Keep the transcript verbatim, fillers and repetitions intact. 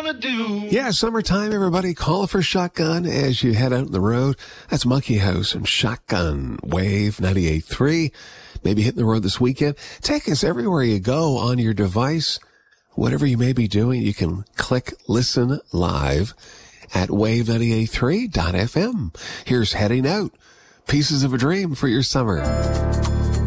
gonna do? Yeah, summertime, everybody. Call for Shotgun as you head out on the road. That's Monkey House and Shotgun. Wave ninety-eight point three. Maybe hitting the road this weekend. Take us everywhere you go on your device. Whatever you may be doing, you can click listen live at wave ninety-eight point three dot f m. Here's Heading Out. Pieces of a Dream for your summer.